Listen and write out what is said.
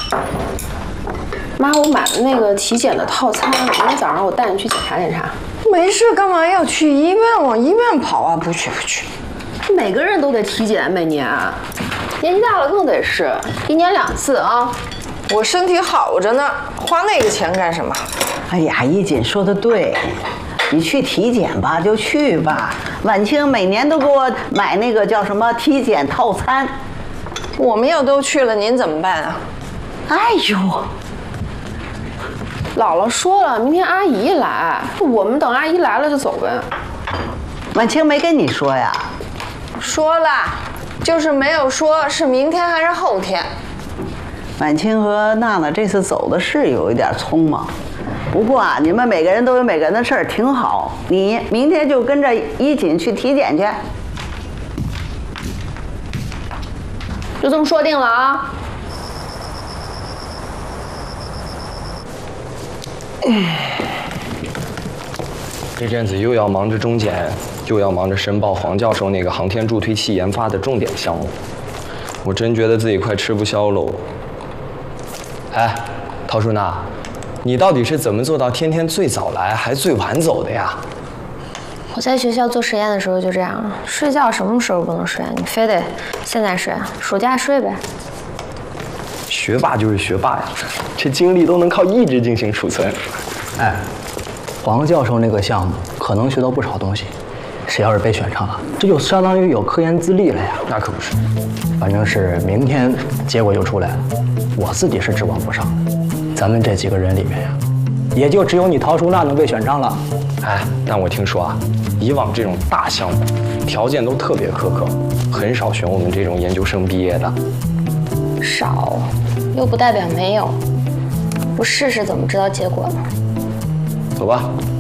妈，我买的那个体检的套餐，明天早上我带你去检查检查。 没事，干嘛要去医院？往医院跑啊？不去不去。 每个人都得体检，每年，年纪大了更得是，1年2次啊。 我身体好着呢，花那个钱干什么？ 哎呀，一锦说的对，你去体检吧就去吧。晚清每年都给我买那个叫什么体检套餐。 我们要都去了，您怎么办啊？ 哎呦， 姥姥说了，明天阿姨来，我们等阿姨来了就走呗。 晚清没跟你说呀？ 说了，就是没有说是明天还是后天。 晚清和娜娜这次走的是有一点匆忙，不过啊，你们每个人都有每个人的事儿，挺好。你明天就跟着一锦去体检去， 就这么说定了啊。 这阵子又要忙着中检，又要忙着申报黄教授那个航天助推器研发的重点项目，我真觉得自己快吃不消喽。哎，陶淑娜，你到底是怎么做到天天最早来还最晚走的呀？ 我在学校做实验的时候就这样，睡觉什么时候不能睡？你非得现在睡，暑假睡呗。 学霸就是学霸呀，这精力都能靠意志进行储存。 哎，黄教授那个项目可能学到不少东西，谁要是被选上了，这就相当于有科研资历了呀。 那可不是， 反正是明天结果就出来了，我自己是指望不上的。咱们这几个人里面呀，也就只有你陶淑娜能被选上了。 哎，但我听说啊，以往这种大项目条件都特别苛刻，很少选我们这种研究生毕业的。 少，又不代表没有。不试试怎么知道结果呢？ 走吧。